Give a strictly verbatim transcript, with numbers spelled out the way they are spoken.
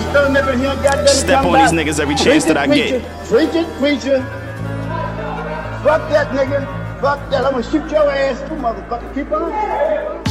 Tell him if he ain't got that to Step come on back. these niggas every chance Preach that I it, preach get. it, Preach it, preacher. Fuck that nigga. Fuck that. I'm gonna shoot your ass too, motherfucker. Keep on.